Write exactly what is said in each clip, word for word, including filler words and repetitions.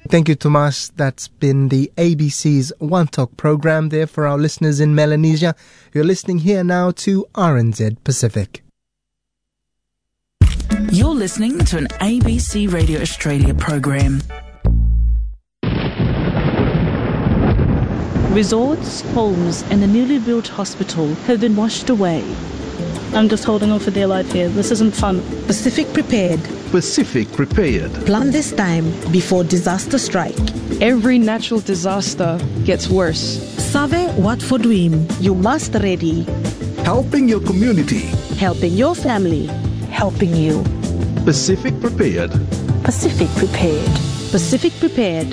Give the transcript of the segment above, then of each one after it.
Thank you, Tomas. That's been the A B C's One Talk program there for our listeners in Melanesia. You're listening here now to R N Z Pacific. You're listening to an A B C Radio Australia program. Resorts, homes and the newly built hospital have been washed away. I'm just holding on for dear life here. This isn't fun. Pacific Prepared. Pacific Prepared. Plan this time before disaster strike. Every natural disaster gets worse. Save what for dream. You must ready. Helping your community. Helping your family. Helping you. Pacific Prepared. Pacific Prepared. Pacific Prepared.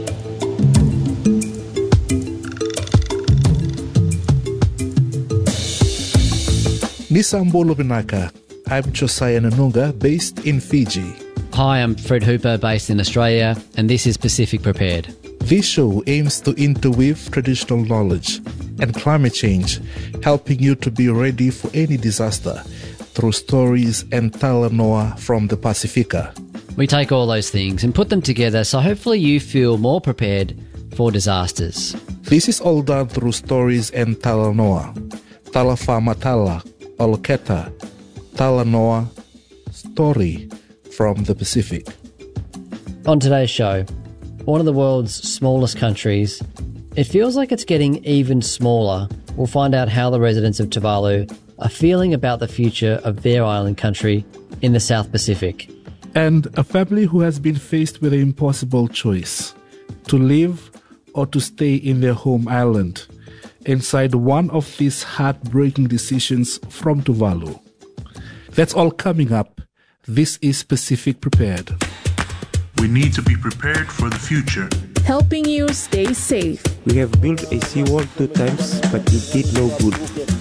Nisambolo Binaka. I'm Josiah Nanunga, based in Fiji. Hi, I'm Fred Hooper, based in Australia, and this is Pacific Prepared. This show aims to interweave traditional knowledge and climate change, helping you to be ready for any disaster through stories and talanoa from the Pacifica. We take all those things and put them together so hopefully you feel more prepared for disasters. This is all done through stories and talanoa. Talafa Matala, Oloketa, Talanoa, story from the Pacific. On today's show, one of the world's smallest countries, it feels like it's getting even smaller. We'll find out how the residents of Tuvalu are feeling about the future of their island country in the South Pacific. And a family who has been faced with an impossible choice, to live or to stay in their home island, inside one of these heartbreaking decisions from Tuvalu. That's all coming up. This is Pacific Prepared. We need to be prepared for the future. Helping you stay safe. We have built a seawall two times, but it did no good.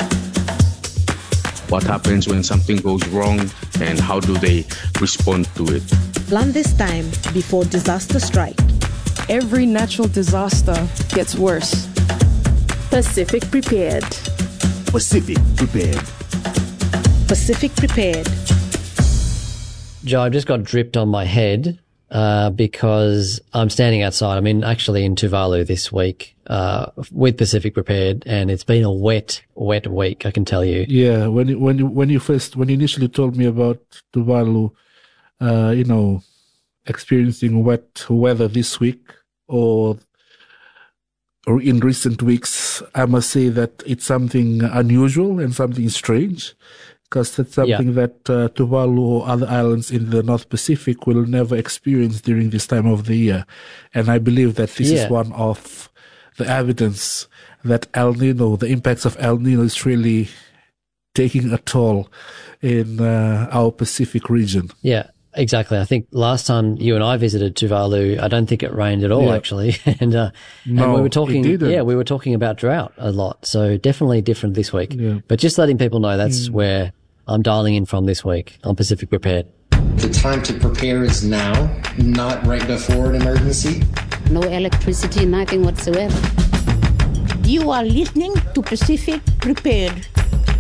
What happens when something goes wrong and how do they respond to it? Plan this time before disaster strike. Every natural disaster gets worse. Pacific Prepared. Pacific Prepared. Pacific Prepared. Joe, I've just got dripped on my head uh, because I'm standing outside. I'm in actually in Tuvalu this week uh, with Pacific Prepared, and it's been a wet, wet week, I can tell you. Yeah, when you, when you, when you first, when you initially told me about Tuvalu, uh, you know, experiencing wet weather this week or or in recent weeks, I must say that it's something unusual and something strange, because that's something yeah. that uh, Tuvalu or other islands in the North Pacific will never experience during this time of the year. And I believe that this yeah. is one of the evidence that El Nino, the impacts of El Nino is really taking a toll in uh, our Pacific region. Yeah. Exactly. I think last time you and I visited Tuvalu, I don't think it rained at all, yeah. actually. and, uh, no, and we were talking, it didn't. yeah, we were talking about drought a lot. So definitely different this week. Yeah. But just letting people know that's mm. where I'm dialing in from this week on Pacific Prepared. The time to prepare is now, not right before an emergency. No electricity, nothing whatsoever. You are listening to Pacific Prepared.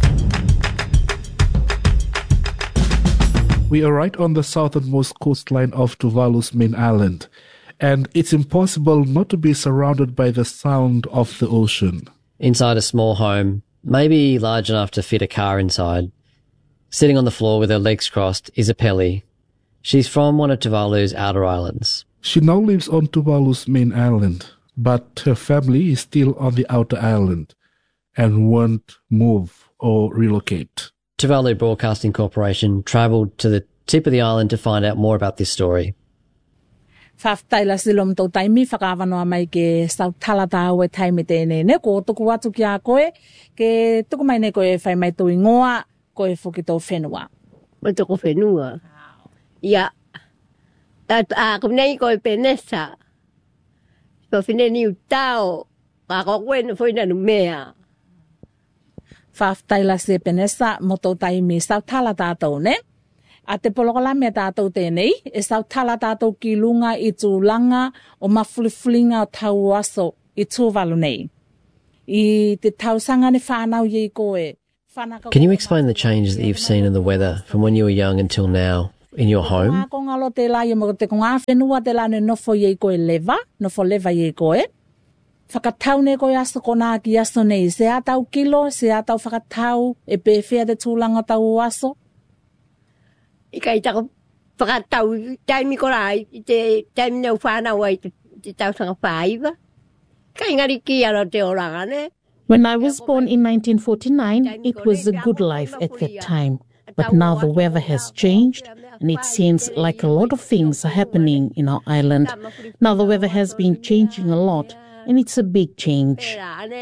We are right on the southernmost coastline of Tuvalu's main island, and it's impossible not to be surrounded by the sound of the ocean. Inside a small home, maybe large enough to fit a car inside, sitting on the floor with her legs crossed, is Apelli. She's from one of Tuvalu's outer islands. She now lives on Tuvalu's main island, but her family is still on the outer island and won't move or relocate. Tuvalu Broadcasting Corporation travelled to the tip of the island to find out more about this story. Whaftaila silom tau taimi whakawanoa mai ke sau talata we taimi tēne ne ko tuku watu ki a koe ke tuku mai ne koe whai mai tui ngoa koe whuki tau whenua. Mai tuku whenua? Ia. At a kumnei koe penesa. So whine ni utao. Ka ko koe whoina nu mea. Whaftaila se penesa mo tau taimi sau tala tātou ne. A te polokola mea tātou tēnei, e sau tala tātou ki lunga i tū langa o mawhuliwhulinga o tau aso i Tuvalu nei. I te tausanga ne whānau i koe. Can you explain the changes that you've seen in the weather from when you were young until now? in your home. Ko ngalo te la mo te ko ngā whenua te la ne nofo ye koe leva, nofo leva ye koe. Whakatau ne koe aso ko nā ki aso nei, se atau kilo, se atau whakatau, e pewhia te tūlanga tau aso. I kai tako whakatau, taimi ko rai, te taimi neu whanau ai te, te tau sanga whaiva. Kai ngari ki aro te oranga ne. When I was born in nineteen forty-nine, it was a good life at that time. But now the weather has changed, and it seems like a lot of things are happening in our island. Now the weather has been changing a lot, and it's a big change.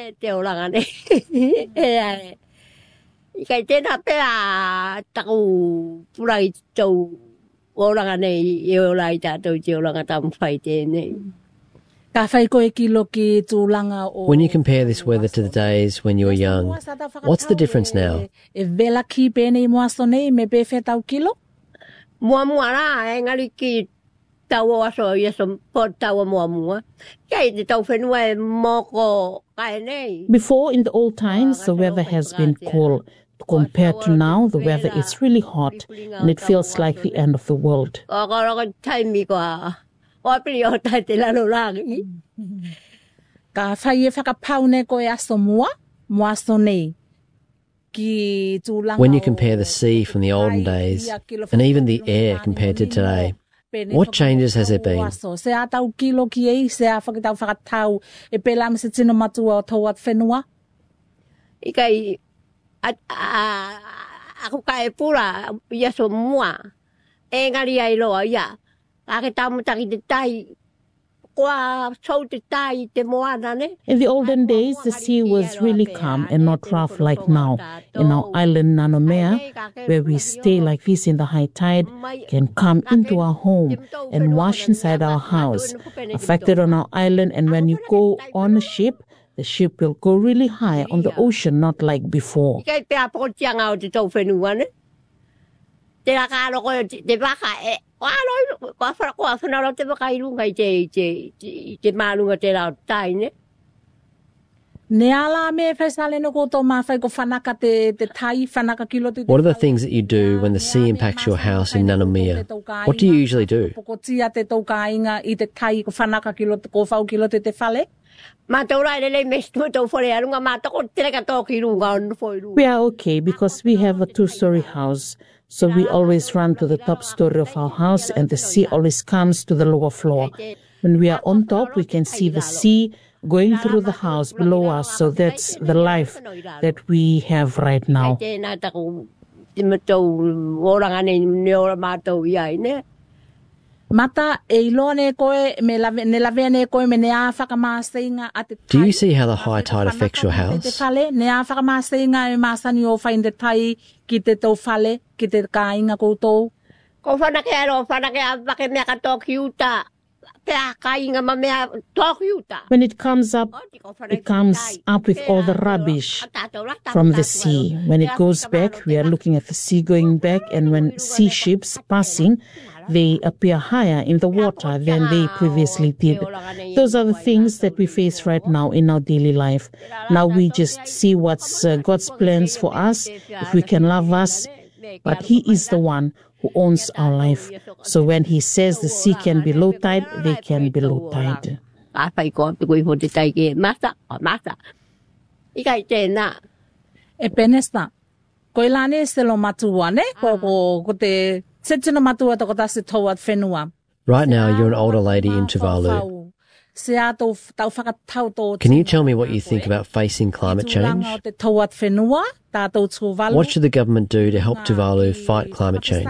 When you compare this weather to the days when you were young, what's the difference now? Before, in the old times, the weather has been cool. Compared to now, the weather is really hot, and it feels like the end of the world. Ka whai e whakapau ne koe aso mua, mua aso nei. When you compare the sea from the olden days, and even the air compared to today, what changes has there been? Se atau kilo ki ei, se a whakitau whakatau, e pela me se tino matua o tau at whenua. Ikai, aku kai pura, ia so mua, e ngari ai loa ia. In the olden days, the sea was really calm and not rough like now. In our island Nanomea, where we stay like this in the high tide, can come into our home and wash inside our house, affected on our island. And when you go on a ship, the ship will go really high on the ocean, not like before. What are the things that you do when the sea impacts your house in Nanomea? What do you usually do? We are okay because we have a two-story house. So we always run to the top story of our house and the sea always comes to the lower floor. When we are on top, we can see the sea going through the house below us. So that's the life that we have right now. Mata e ilone koe me lave ne lave ne koe me ne a whakamasenga ate. Do you see how the high tide affects your house? Ne a whakamasenga e masani o whainde tai ki te tau whale, ki te kāinga koutou. Ko whanake aro, whanake a wake mea ka tōki uta. When it comes up, it comes up with all the rubbish from the sea. When it goes back, we are looking at the sea going back, and when sea ships passing, they appear higher in the water than they previously did. Those are the things that we face right now in our daily life. Now we just see what's uh, God's plans for us, if we can love us, but He is the one who owns our life. So when He says the sea can be low tide, they can be low tide. E penesta, koe lane se lo matua ne, ko ko te setino matua to kota se tauat whenua. Right now, you're an older lady in Tuvalu. Can you tell me what you think about facing climate change? What should the government do to help Tuvalu fight climate change?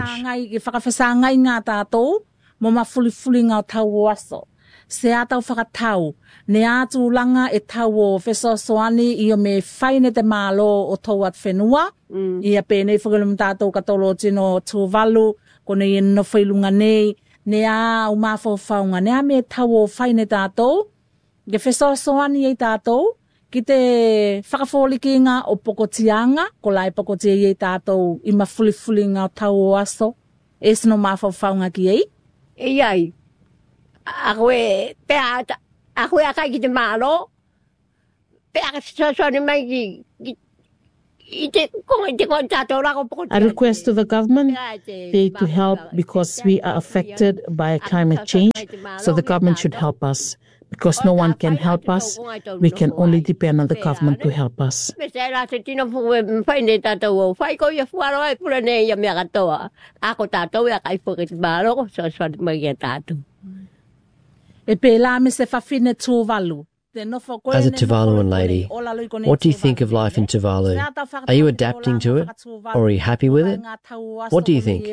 Se atau whakatau, ne atu langa e tau o whesosoani i o me whaine te mālo o tauat whenua. Mm. Ia pēnei whakalum tātou katolo tino Tuvalu, kone i no whailunga nei, ne a o mawhau whaunga, ne a me tau o whaine tātou, ke whesosoani e tātou, ki te whakawholikinga o pokotianga, ko lai pokotia i tātou i mawhulifulinga o tau o aso, e sino mawhau whaunga ki ei? E ai. Ako e, pea, ako e akai ki te mālo, pea ka sasone mai ki, I request to the government they to help because we are affected by climate change, so the government should help us. Because no one can help us, we can only depend on the government to help us. As a Tuvaluan lady, what do you think of life in Tuvalu? Are you adapting to it? Or are you happy with it? What do you think?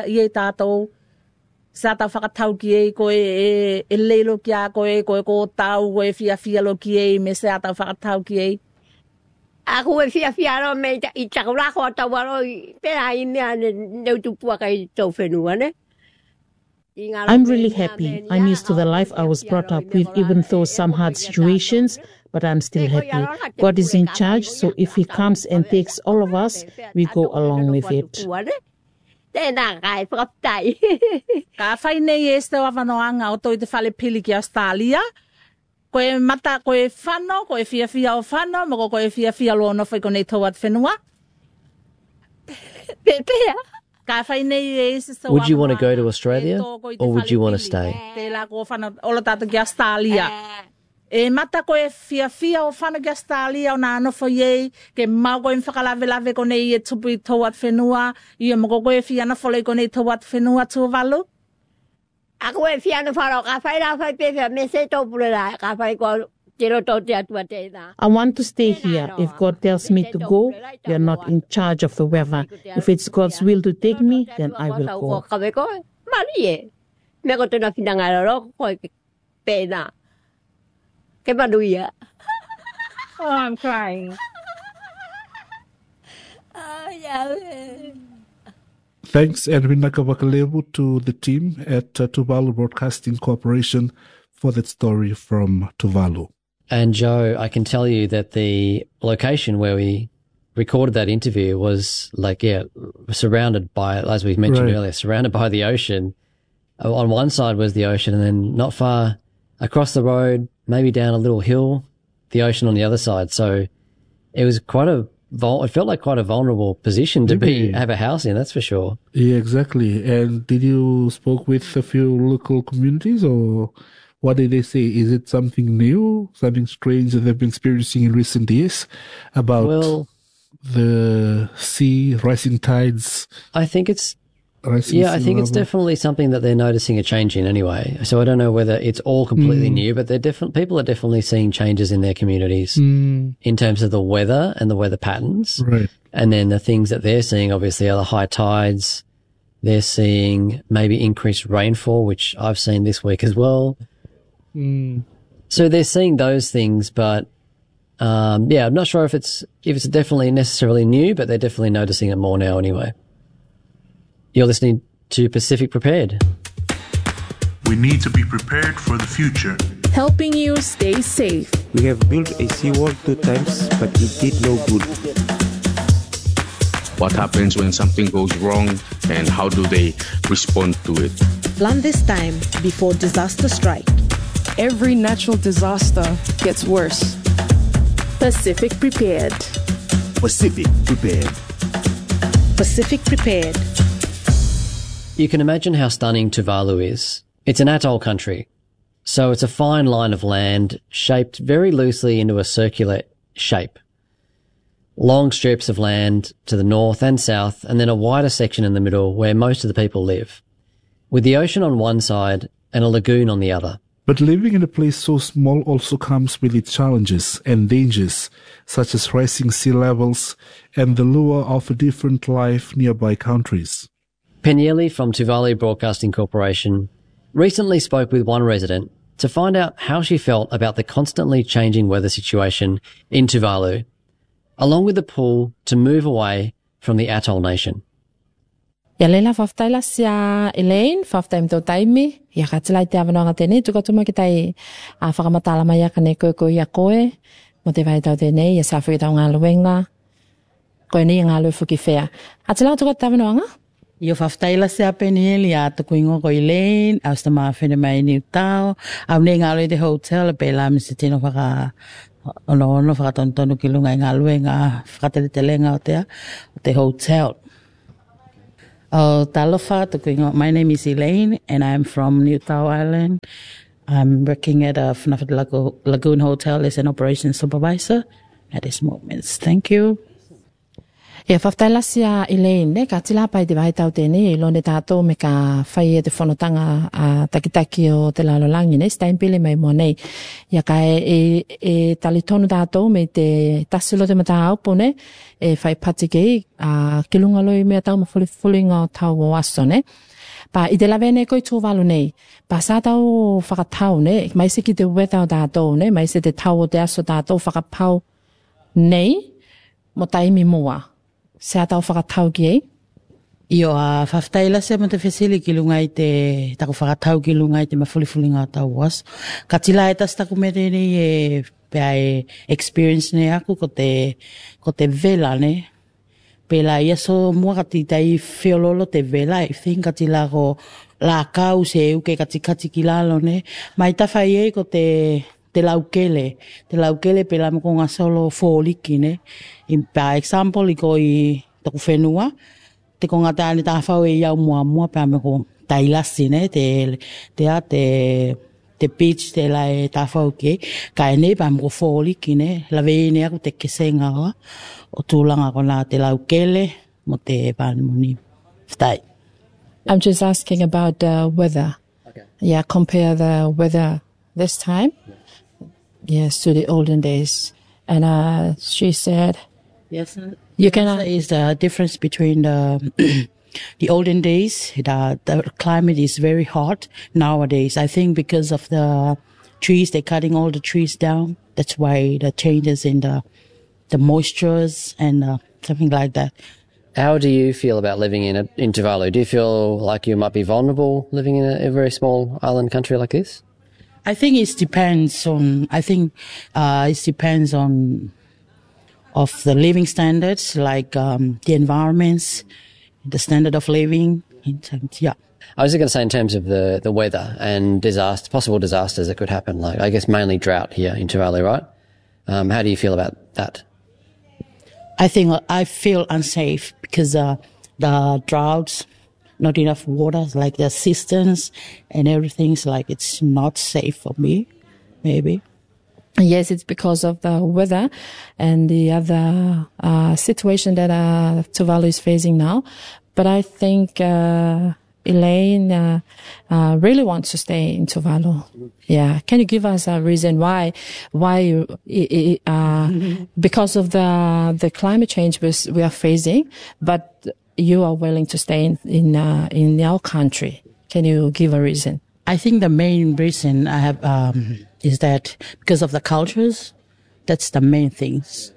Sa tau whakatau ki e koe e, e leilo ki a koe, koe ko tau, koe fia fia lo ki e, me sa tau whakatau ki e. Ako e fia fia lo me i takurako a tau waro i pera i mea neu tupua kai tau whenua, ne? I'm really happy. I'm used to the life I was brought up with, even though some hard situations, but I'm still happy. God is in charge, so if He comes and takes all of us, we go along with it. Tēnā kai whakatai. Ka whai nei e ste wawanoanga o toi te whale pili ki Australia. Koe mata, koe whano, koe fia fia o whano, moko koe fia fia lo no whai konei tau at whenua. Pepea. Ka whai nei e ste Would you want to go to Australia or would you want to stay? Te la ko whano, ola tata ki Australia. E mata koe fia fia o whana ki Australia o nā anofo iei, ke mau koe mwhakalawe lawe konei e tupu i tau at whenua, i e moko koe fia anofo lei konei tau at whenua Tuvalu? Ako e fia anofo ka whai rā whai pewhia, me se tau pule rā, ka whai ko tiro tau te atua tēnā. I want to stay here. If God tells me to go, we are not in charge of the weather. If it's God's will to take me, then I will go. Kawe koe, mari e. Me ko tuna whinangaro koe pēnā. Oh, I'm crying. Thanks, Edwin Nakawakalewu, to the team at uh, Tuvalu Broadcasting Corporation for that story from Tuvalu. And Joe, I can tell you that the location where we recorded that interview was like, yeah, surrounded by, as we mentioned right. earlier, surrounded by the ocean. On one side was the ocean, and then not far across the road, maybe down a little hill, the ocean on the other side. So it was quite a, it felt like quite a vulnerable position to be, have a house in, that's for sure. Yeah, exactly. And did you spoke with a few local communities, or what did they say? Is it something new, something strange that they've been experiencing in recent years about well, the sea, rising tides? I think it's, Yeah, I think it's definitely something that they're noticing a change in anyway. So I don't know whether it's all completely mm. new, but they're different. People are definitely seeing changes in their communities mm. in terms of the weather and the weather patterns. Right. And then the things that they're seeing obviously are the high tides. They're seeing maybe increased rainfall, which I've seen this week as well. Mm. So they're seeing those things, but um, yeah, I'm not sure if it's if it's definitely necessarily new, but they're definitely noticing it more now anyway. You're listening to Pacific Prepared. We need to be prepared for the future. Helping you stay safe. We have built a seawall two times, but it did no good. What happens when something goes wrong and how do they respond to it? Plan this time before disaster strike. Every natural disaster gets worse. Pacific Prepared. Pacific Prepared. Pacific Prepared. You can imagine how stunning Tuvalu is. It's an atoll country. So it's a fine line of land shaped very loosely into a circular shape. Long strips of land to the north and south, and then a wider section in the middle where most of the people live, with the ocean on one side and a lagoon on the other. But living in a place so small also comes with its challenges and dangers, such as rising sea levels and the lure of a different life nearby countries. Penieli from Tuvalu Broadcasting Corporation recently spoke with one resident to find out how she felt about the constantly changing weather situation in Tuvalu, along with the pull to move away from the atoll nation. Ya leila whaftaila sia Elaine, whaftaim tau taimi, ia katilai te awanoanga tēnei, tuka tuma ki tai a whakamatala mai aka ne koe koe ia koe, mo te vai tau tēnei, ia sa whaki tau ngā luenga, koe ni ngā lue whuki whea. Atilau tuka te awanoanga? Io whaftaila sia Penieli a tuku ingo ko Elaine, au sta maa whene mai ni utao, au ne ngā lue te hotel, pe la misi tino whaka ono ono whakatontonu ki lunga i ngā lue ngā whakatelitelenga o tea, o te hotel. O talofa, tuku ingo, my name is Elaine and I'm from New Tau Island. I'm working at a Whanawhati Lagoon Hotel as an operations supervisor at this moment. Thank you. E whaftailasi a Elaine, ne, ka tila pai te wahi tau tēnei, i lone tātou me ka whai e te whanotanga a takitaki o te lalolangi, ne, staimpili mai mua nei. Ia ka e, e, e talitonu tātou me te tasilo te mata aupo, ne, e whai patikei, a kilunga loi mea tau ma fuli fuli ngā tau o aso, ne. Pa i te lawe ne koi tūwalu nei, pa sā tau whakatau, ne, mai se ki te weather o tātou, ne, mai se te tau o te aso tātou whakapau nei, mo taimi mua. Se atau whakatau ki ei? Io a whaftaila se mo te whesili ki lunga i te, tako whakatau ki lunga i te mawhulifuli ngā tau was. Ka tila e tas taku mere ni e, pea e experience ne aku ko te, ko te vela ne. Pela ia so mua kati tai whiololo te vela, I think ka tila ko la kau se uke kati kati ki lalo ne. Mai tawhai e ko te, te laukele, te laukele pela mo ko ngā solo fōliki ne. In pa example, i ko i taku whenua, te ko ngā tāne tāwhau e iau mua mua, pa me ko tailasi ne, te, te a te, te beach te la e tāwhau ke, ka e ne, pa me ko whōliki ne, la vei ne aku te kesenga wa, o tūlanga ko nā te laukele, mo te pāne moni whtai. I'm just asking about the weather. Okay. Yeah, compare the weather this time. Yeah. Yes, to the olden days. And uh, she said, yes, you can uh, is the difference between the the olden days. The, the climate is very hot nowadays. I think because of the trees, they're cutting all the trees down. That's why the changes in the the moistures and uh, something like that. How do you feel about living in a, in Tuvalu? Do you feel like you might be vulnerable living in a, a very small island country like this? I think it depends on. I think uh, it depends on of the living standards, like um, the environments, the standard of living. In terms, yeah. I was going to say in terms of the, the weather and disaster, possible disasters that could happen. Like I guess mainly drought here in Tuvalu, right? Um, how do you feel about that? I think I feel unsafe because uh, the droughts, not enough water, like the assistance and everything's like it's not safe for me, maybe. Yes, it's because of the weather and the other uh, situation that uh, Tuvalu is facing now. But I think uh, Elaine uh, uh, really wants to stay in Tuvalu. Yeah, can you give us a reason why? Why you, uh, because of the the climate change we are facing, but you are willing to stay in in, uh, in our country. Can you give a reason? I think the main reason I have um, is that because of the cultures, that's the main things.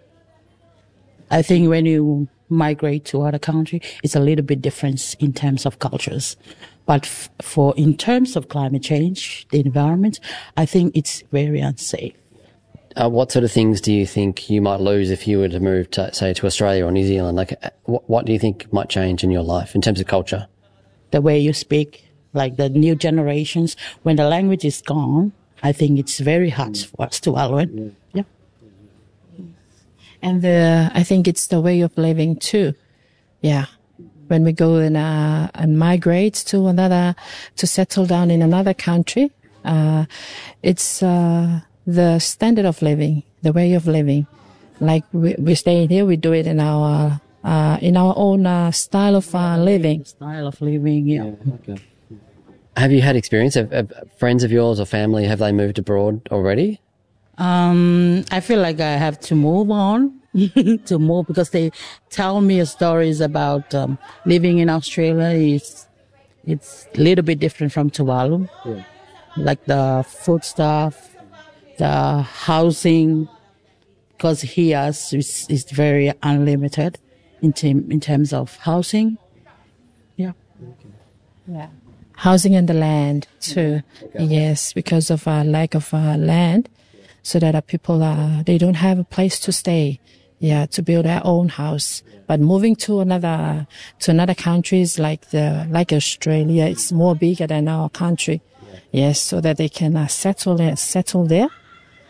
I think when you migrate to other country, it's a little bit different in terms of cultures. But f- for in terms of climate change, the environment, I think it's very unsafe. Uh, what sort of things do you think you might lose if you were to move to, say, to Australia or New Zealand? Like, what, what do you think might change in your life in terms of culture? The way you speak, like the new generations, when the language is gone, I think it's very hard for us to learn. Yeah. And the, I think it's the way of living too. Yeah. When we go and, uh, and migrate to another, to settle down in another country, uh, it's, uh, the standard of living, the way of living. Like we, we stay here, we do it in our, uh, in our own, uh, style of, uh, living. Style of living, yeah. yeah okay. Have you had experience of, of friends of yours or family? Have they moved abroad already? Um, I feel like I have to move on to move because they tell me stories about um, living in Australia. It's, it's a little bit different from Tuvalu. Yeah. Like the food stuff, the housing, because here is, is very unlimited in, term, in terms of housing. Yeah. Okay. Yeah. Housing and the land too. Okay. Yes, because of a lack of uh, land, so that uh, people uh, they don't have a place to stay. Yeah, to build their own house. But moving to another to another countries like the like Australia, it's more bigger than our country. Yeah. Yes, so that they can uh, settle there, settle there.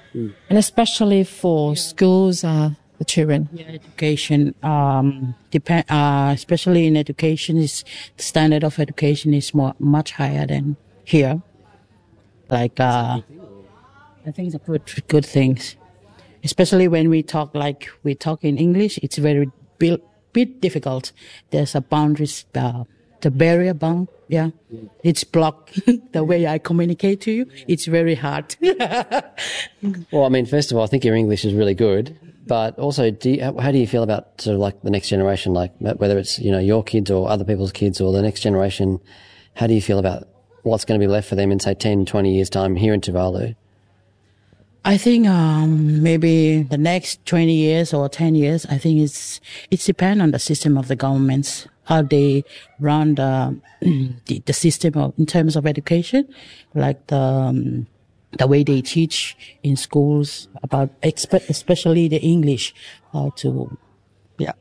Mm. And especially for schools, uh, the children. Yeah, education, um, depend, uh, especially in education, is the standard of education is more much higher than here. Like, uh, I think it's a good good things. Especially when we talk like we talk in English, it's very bit, bit difficult. There's a boundaries, uh, the barrier bound, yeah. It's blocked. The way I communicate to you, it's very hard. Well, I mean, first of all, I think your English is really good, but also, do you, how do you feel about sort of like the next generation, like whether it's, you know, your kids or other people's kids or the next generation, how do you feel about what's going to be left for them in, say, ten, twenty years' time here in Tuvalu? I think um, maybe the next twenty years or ten years, I think it's it's depends on the system of the governments, how they run the the, the system of, in terms of education, like the um, the way they teach in schools about especially the English, how to, yeah.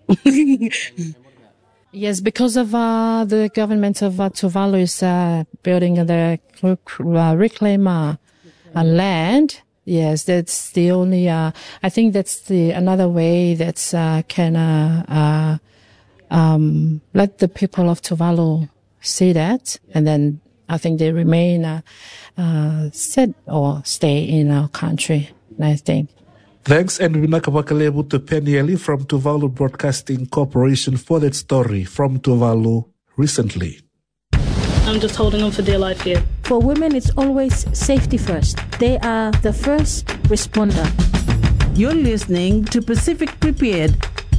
Yes, because of uh, the government of uh, Tuvalu is uh, building the uh, reclaim uh, uh, land. Yes, that's the only, uh, I think that's the, another way that, uh, can, uh, uh, um, let the people of Tuvalu see that. And then I think they remain, uh, uh, set or stay in our country, I think. Thanks, and Vinakawakalebu to Penieli from Tuvalu Broadcasting Corporation for that story from Tuvalu recently. I'm just holding on for dear life here. For women, it's always safety first. They are the first responder. You're listening to Pacific Prepared.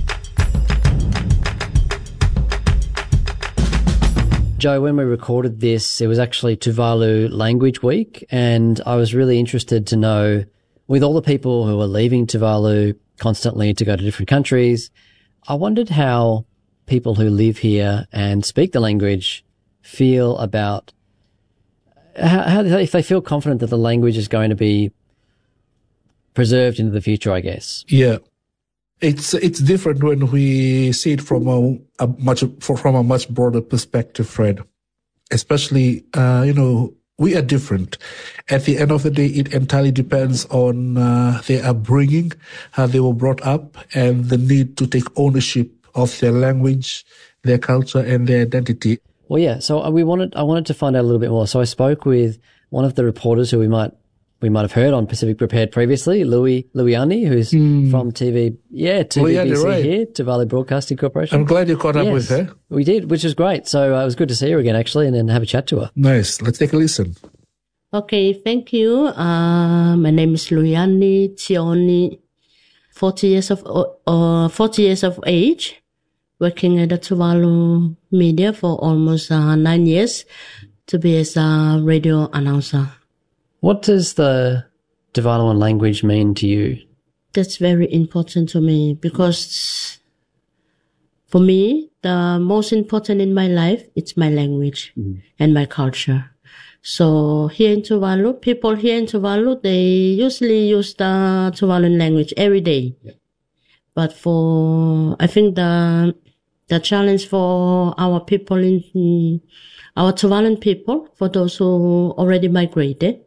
Joe, when we recorded this, it was actually Tuvalu Language Week, and I was really interested to know, with all the people who are leaving Tuvalu constantly to go to different countries, I wondered how people who live here and speak the language feel about how, how if they feel confident that the language is going to be preserved into the future, I guess. Yeah. It's it's different when we see it from a, a much from a much broader perspective, Fred. Especially, uh, you know, we are different. At the end of the day, it entirely depends on uh, their upbringing, how they were brought up, and the need to take ownership of their language, their culture, and their identity. Well, yeah. So we wanted, I wanted to find out a little bit more. So I spoke with one of the reporters who we might, we might have heard on Pacific Prepared previously, Louis Luiani, who's mm. from T V, yeah, T V B C right. here, Tuvalu Broadcasting Corporation. I'm glad you caught up yes, with her. We did, which was great. So uh, it was good to see her again, actually, and then have a chat to her. Nice. Let's take a listen. Okay, thank you. Uh, my name is Luiani Tioni, forty years of, uh, forty years of age. Working at the Tuvalu media for almost uh, nine years to be as a radio announcer. What does the Tuvaluan language mean to you? That's very important to me because for me, the most important in my life, it's my language mm. and my culture. So here in Tuvalu, people here in Tuvalu, they usually use the Tuvaluan language every day. Yeah. But for, I think the The challenge for our people in, our Tuvaluan people, for those who already migrated,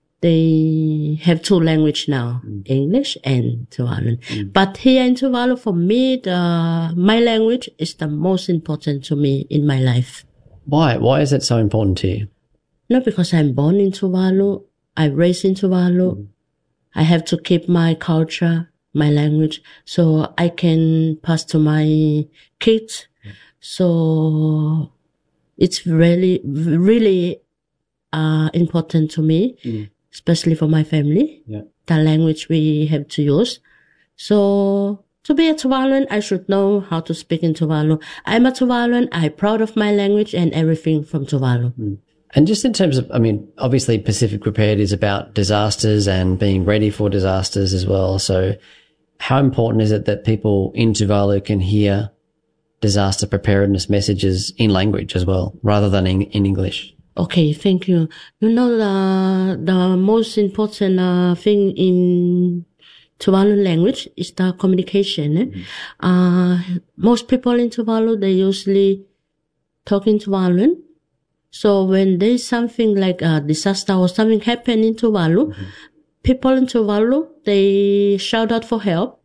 they have two languages now, mm. English and Tuvaluan. Mm. But here in Tuvalu, for me, the, my language is the most important to me in my life. Why? Why is it so important to you? Not because I'm born in Tuvalu, I raised in Tuvalu. Mm. I have to keep my culture, my language, so I can pass to my kids. Yeah. So it's really, really uh, important to me, mm. especially for my family, yeah. the language we have to use. So to be a Tuvaluan, I should know how to speak in Tuvalu. I'm a Tuvaluan, I'm proud of my language and everything from Tuvalu. Mm. And just in terms of, I mean, obviously Pacific Prepared is about disasters and being ready for disasters as well. So how important is it that people in Tuvalu can hear disaster preparedness messages in language as well, rather than in, in English? Okay, thank you. You know, the, the most important uh, thing in Tuvaluan language is the communication. Eh? Mm-hmm. Uh, most people in Tuvalu, they usually talk in Tuvaluan. So when there's something like a disaster or something happen in Tuvalu, mm-hmm. people in Tuvalu, they shout out for help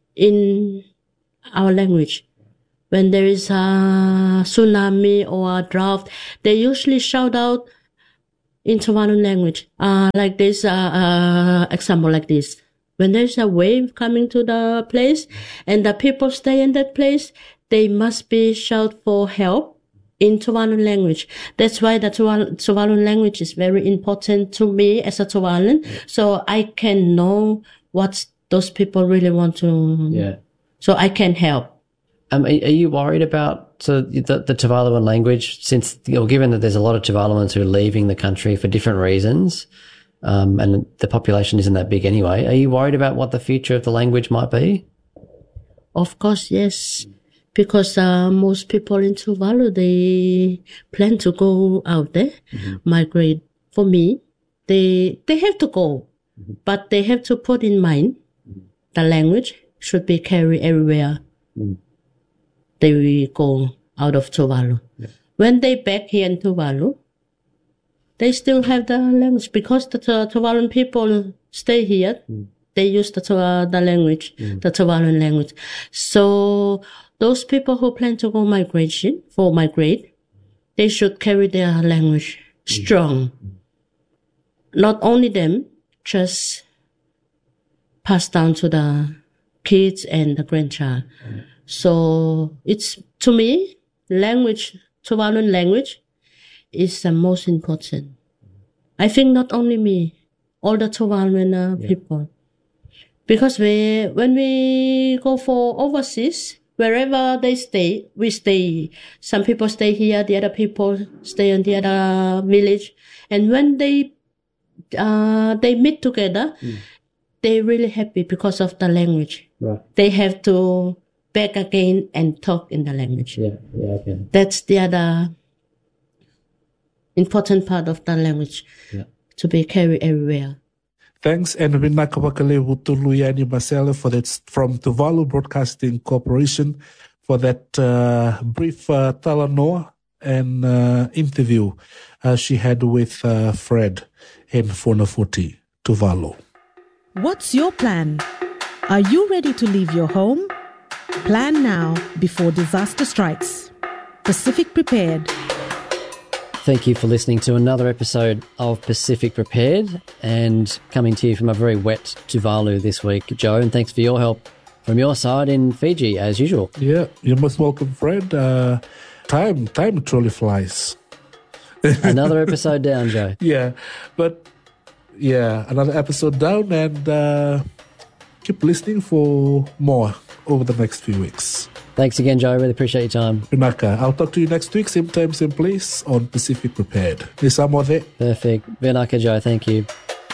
in our language. When there is a tsunami or a drought, they usually shout out in Tuvalu language. Uh, like this, uh, uh, example like this. When there's a wave coming to the place and the people stay in that place, they must be shout for help in Tuvalu language. That's why the Tuvalu, Tuvalu language is very important to me as a Tuvaluan. So I can know what those people really want to. Yeah. So I can help. Um, are, are you worried about so the, the Tuvaluan language, since, you know, given that there's a lot of Tuvaluans who are leaving the country for different reasons, um, and the population isn't that big anyway, are you worried about what the future of the language might be? Of course, yes. Because uh, most people in Tuvalu, they plan to go out there, mm-hmm. migrate. For me, they they have to go, mm-hmm. but they have to put in mind mm-hmm. the language should be carried everywhere. Mm-hmm. They will go out of Tuvalu. Yeah. When they back here in Tuvalu, they still have the language because the Tuvaluan people stay here. Mm. They use the uh, the language, mm. the Tuvaluan language. So those people who plan to go migration for migrate, they should carry their language strong. Mm. Not only them, just pass down to the kids and the grandchild. Mm. So it's, to me, language, Tuvaluan language is the most important. I think not only me, all the Tuvaluan uh, yeah. people. Because we, when we go for overseas, wherever they stay, we stay. Some people stay here, the other people stay in the other village. And when they, uh, they meet together, mm. they're really happy because of the language. Right. They have to back again and talk in the language. Yeah, yeah, okay. That's the other important part of the language yeah. to be carried everywhere. Thanks, and Vinaka Wakalevu Tuluyani Marcelo for that, from Tuvalu Broadcasting Corporation, for that uh, brief uh, talanoa and uh, interview uh, she had with uh, Fred in Funafuti, Tuvalu. What's your plan? Are you ready to leave your home? Plan now before disaster strikes. Pacific Prepared. Thank you for listening to another episode of Pacific Prepared, and coming to you from a very wet Tuvalu this week, Joe, and thanks for your help from your side in Fiji, as usual. Yeah, you're most welcome, Fred. Uh, time, time truly flies. Another episode down, Joe. Yeah, but yeah, another episode down, and uh, keep listening for more over the next few weeks. Thanks again, Joe. Really appreciate your time. Vinaka, I'll talk to you next week, same time, same place on Pacific Prepared. Nisamode. Perfect. Vinaka, Joe, thank you.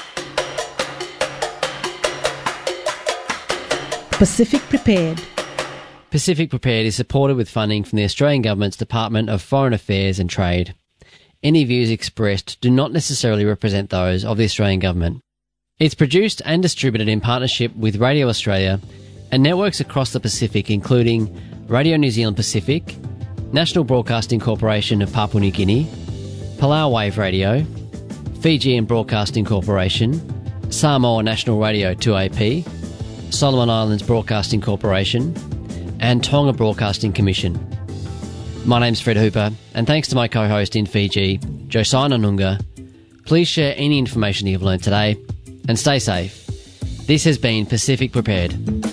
Pacific Prepared. Pacific Prepared is supported with funding from the Australian Government's Department of Foreign Affairs and Trade. Any views expressed do not necessarily represent those of the Australian Government. It's produced and distributed in partnership with Radio Australia and networks across the Pacific, including Radio New Zealand Pacific, National Broadcasting Corporation of Papua New Guinea, Palau Wave Radio, Fijian Broadcasting Corporation, Samoa National Radio two A P, Solomon Islands Broadcasting Corporation, and Tonga Broadcasting Commission. My name's Fred Hooper, and thanks to my co-host in Fiji, Josiah Nunga. Please share any information you've learned today, and stay safe. This has been Pacific Prepared.